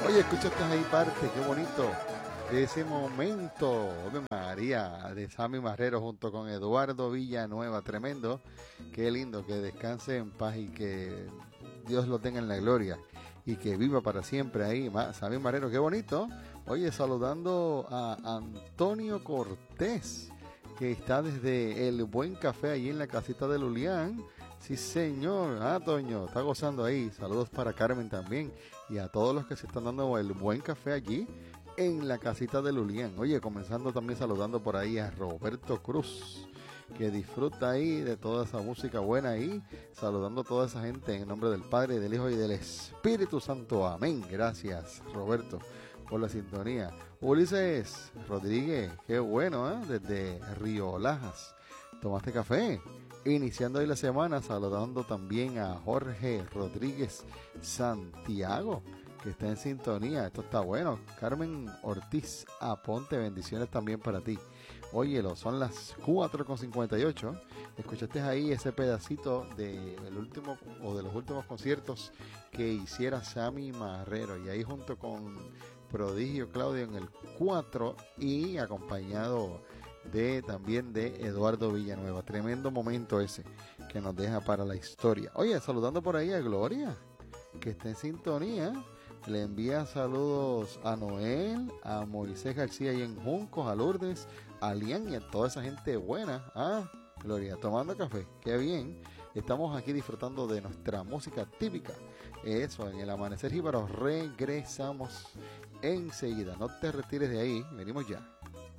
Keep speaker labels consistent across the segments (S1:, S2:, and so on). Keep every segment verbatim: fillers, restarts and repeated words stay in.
S1: Oye, escuchaste ahí parte, qué bonito, de ese momento de María, de Sammy Marrero junto con Eduardo Villanueva, tremendo, qué lindo, que descanse en paz y que Dios lo tenga en la gloria y que viva para siempre ahí, Sammy Marrero, qué bonito. Oye, saludando a Antonio Cortés, que está desde el Buen Café allí en la casita de Lulián. Sí, señor. Ah, Toño, está gozando ahí. Saludos para Carmen también y a todos los que se están dando el buen café allí en la casita de Lulián. Oye, comenzando también saludando por ahí a Roberto Cruz, que disfruta ahí de toda esa música buena ahí, saludando a toda esa gente en nombre del Padre, del Hijo y del Espíritu Santo. Amén. Gracias, Roberto, por la sintonía. Ulises Rodríguez, qué bueno, ¿eh? Desde Río Lajas. ¿Tomaste café? Iniciando hoy la semana, saludando también a Jorge Rodríguez Santiago, que está en sintonía. Esto está bueno. Carmen Ortiz Aponte, bendiciones también para ti. Óyelo, son las cuatro con cincuenta y ocho. Escuchaste ahí ese pedacito de el último o de los últimos conciertos que hiciera Sammy Marrero, y ahí junto con Prodigio Claudio en el cuatro y acompañado de también de Eduardo Villanueva. Tremendo momento ese que nos deja para la historia. Oye, saludando por ahí a Gloria, que está en sintonía. Le envía saludos a Noel, a Moisés García y en Juncos, a Lourdes, a Lian y a toda esa gente buena. Ah, Gloria, tomando café, qué bien. Estamos aquí disfrutando de nuestra música típica. Eso, en el Amanecer Jíbaro regresamos enseguida. No te retires de ahí, venimos ya.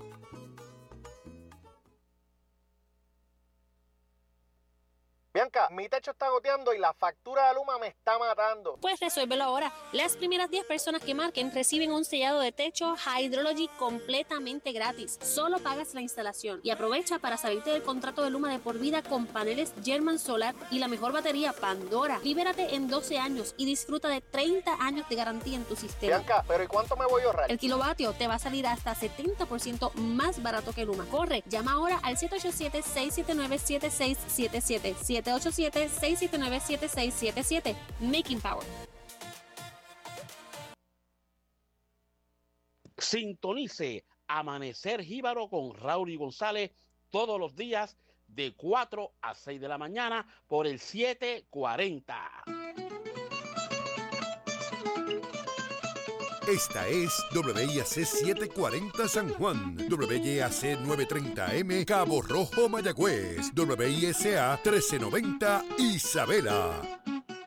S2: Bianca, mi techo está goteando y la factura de Luma me está matando.
S3: Pues resuélvelo ahora. Las primeras diez personas que marquen reciben un sellado de techo Hydrology completamente gratis. Solo pagas la instalación y aprovecha para salirte del contrato de Luma de por vida con paneles German Solar y la mejor batería Pandora. Libérate en doce años y disfruta de treinta años de garantía en tu sistema.
S2: Bianca, ¿pero y cuánto me voy a ahorrar?
S3: El kilovatio te va a salir hasta setenta por ciento más barato que Luma. Corre, llama ahora al siete ocho siete, seis siete nueve, siete seis siete siete. siete ocho siete, seis siete nueve, siete seis siete siete. Making Power.
S4: Sintonice Amanecer Jíbaro con Raúl y González todos los días de cuatro a seis de la mañana por el setecientos cuarenta.
S5: Esta es W I A C setecientos cuarenta San Juan, W I A C novecientos treinta M Cabo Rojo Mayagüez, W I S A trece noventa Isabela.